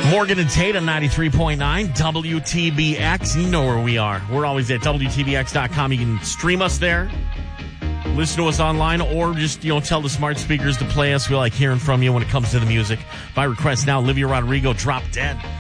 Morgan and Tate on 93.9 WTBX. You know where we are. We're always at WTBX.com. You can stream us there, listen to us online, or just, tell the smart speakers to play us. We like hearing from you when it comes to the music. By request now, Olivia Rodrigo, Drop Dead.